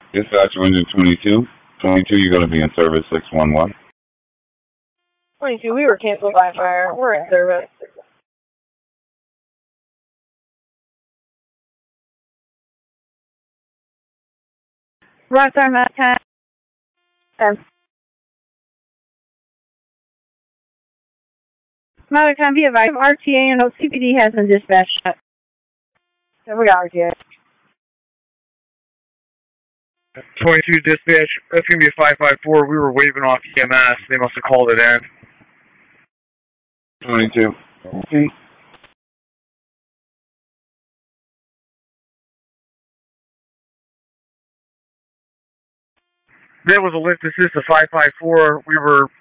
Dispatch engine 22. 22, you're going to be in service 611. 22, we were canceled by fire. We're in service. Rockstar Mountain. Mountain, be advised, RTA and OCPD has been dispatched. So we got RTA. 22 dispatch, that's going to be a 554. We were waving off EMS. They must have called it in. 22. Okay. That was a lift assist of 554. We were